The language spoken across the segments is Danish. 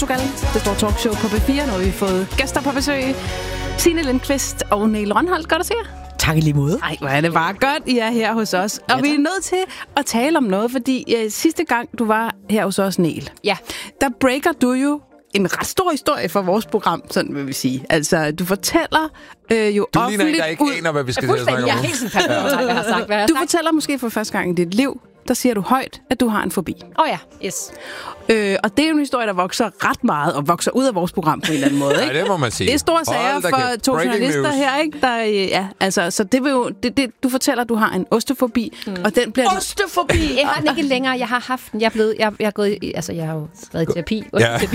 Portugal. Det store talkshow på B4. Nu har vi fået gæster på besøg. Signe Lindqvist og Niel Rønholdt. Godt at se jer. Tak i lige måde. Ej, hvor er det bare godt, I er her hos os. Og vi er nødt til at tale om noget, fordi sidste gang, du var her hos os, Niel, der breaker du jo en ret stor historie for vores program, sådan vil vi sige. Altså, du fortæller jo du offentligt... Du ligner en, der ikke aner, hvad vi skal til at snakke om. Jeg er helt sådan hvad jeg har sagt, hvad jeg har Du sagt. fortæller måske for første gang i dit liv, der siger du højt, at du har en fobi. Ja, yes. Og det er jo en historie, der vokser ret meget, og vokser ud af vores program på en eller anden måde, ikke? Ja, det må man sige. Det er store sager for to journalister news her, ikke? Der, så det vil jo... Du fortæller, at du har en ostefobi, og den bliver... Ostefobi! Jeg har den ikke længere, jeg har haft den. Jeg har jo været i terapi. Osteterapi.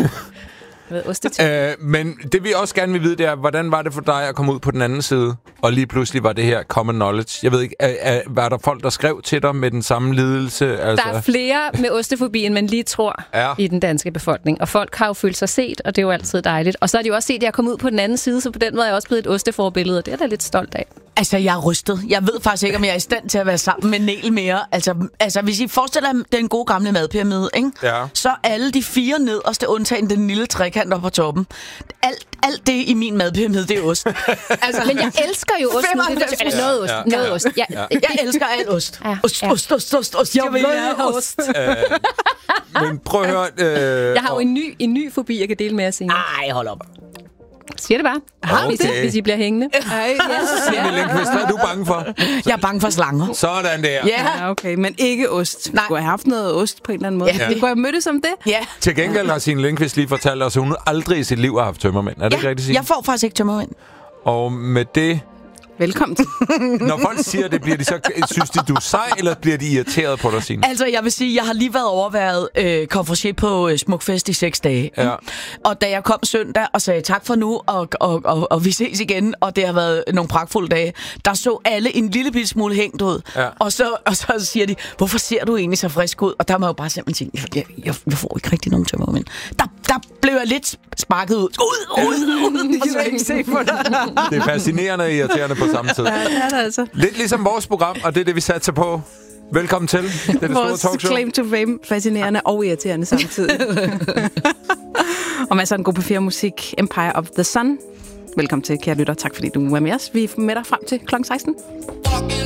Men det vi også gerne vil vide, det er, hvordan var det for dig at komme ud på den anden side? Og lige pludselig var det her common knowledge. Jeg ved ikke, var der folk, der skrev til dig med den samme lidelse? Altså? Der er flere med ostefobi, end man lige tror i den danske befolkning. Og folk har jo følt sig set, og det er jo altid dejligt. Og så har de jo også set, at jeg er kommet ud på den anden side, så på den måde er jeg også blevet et osteforbillede, og det er jeg da lidt stolt af. Altså, jeg er rystet. Jeg ved faktisk ikke, om jeg er i stand til at være sammen med Niel mere. Altså hvis I forestiller jer den gode gamle madpyramide, ikke? Ja. Så alle de 4 nederste, undtagen den lille trekant op på toppen. Alt det i min madpyramide, det er ost. Altså, men jeg elsker jo ost. Noget ost. Noget ost. Jeg elsker al ost. Ost. Jeg vil have ost. Men prøv at høre... Jeg har jo en ny fobi, jeg kan dele med jer senere. Ej, hold op. Siger det bare. Har vi det, hvis I bliver hængende? Signe Lindqvist, hvad er du bange for? Jeg er bange for slanger. Sådan der. Ja, okay, men ikke ost. Du kunne have haft noget ost på en eller anden måde. Ja. Vi kunne have mødtes om det. Ja. Til gengæld har Signe Lindqvist lige fortalt os, at hun aldrig i sit liv har haft tømmermænd. Er det ikke rigtigt, Signe? Jeg får faktisk ikke tømmermænd. Og med det... Velkommen til. Når folk siger det, bliver de så, synes de, du er sej, eller bliver de irriteret på dig, Signe? Altså, jeg vil sige, jeg har lige været overværet konferencier på Smukfest i 6 dage. Ja. Og da jeg kom søndag og sagde tak for nu, og vi ses igen, og det har været nogle pragtfulde dage, der så alle en lille bitte smule hængt ud. Ja. Og så siger de, hvorfor ser du egentlig så frisk ud? Og der må jeg jo bare simpelthen sige, jeg får ikke rigtig nogen tømmermænd. Der blev jeg lidt sparket ud. Ud! Og så ikke se på det. Det er fascinerende og irriterende på samme tid. Ja, det er det altså. Lidt ligesom vores program, og det er det, vi satser på. Velkommen til. Det er det store Vores talkshow. claim to fame. Fascinerende og irriterende samtidig. Og masser af en god P4 musik. Empire of the Sun. Velkommen til, kære lytter. Tak fordi du er med os. Vi er med dig frem til kl. 16.